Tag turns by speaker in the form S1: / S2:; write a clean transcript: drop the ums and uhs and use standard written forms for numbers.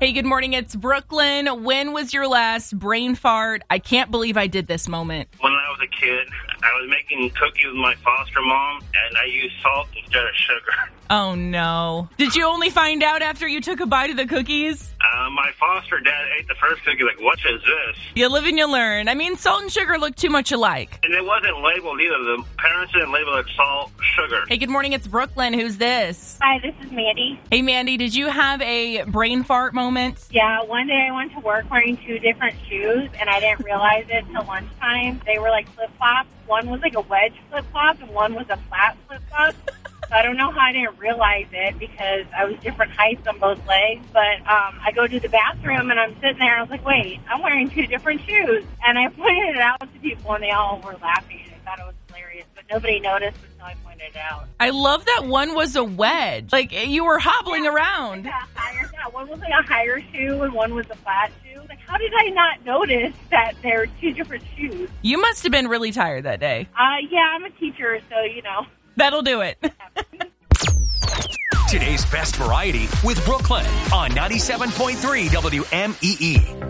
S1: Hey, good morning. It's Brooklyn. When was your last brain fart? I can't believe I did this moment.
S2: When I was a kid, I was making cookies with my foster mom, and I used salt instead of sugar.
S1: Oh, no. Did you only find out after you took a bite of the cookies?
S2: My foster dad ate the first cookie, like, what is this?
S1: You live and you learn. I mean, salt and sugar look too much alike.
S2: And it wasn't labeled either. The parents didn't label it salt, sugar.
S1: Hey, good morning. It's Brooklyn. Who's this?
S3: Hi, this is Mandy.
S1: Hey, Mandy, did you have a brain fart moment?
S3: Yeah, one day I went to work wearing two different shoes, and I didn't realize it till lunchtime. They were like flip-flops. One was like a wedge flip-flop, and one was a flat flip-flop. So I don't know how I didn't realize it because I was different heights on both legs. But I go to the bathroom, and I'm sitting there, and I was like, wait, I'm wearing two different shoes. And I pointed it out to people, and they all were laughing. I thought it was hilarious, but nobody noticed until I pointed it out.
S1: I love that one was a wedge. Like, you were hobbling around.
S3: Yeah, one was like a higher shoe, and one was a flat shoe. Like, how did I not notice that they're two different shoes?
S1: You must have been really tired that day.
S3: Yeah, I'm a teacher, so, you know.
S1: That'll do it.
S4: Today's best variety with Brooklyn on 97.3 WMEE.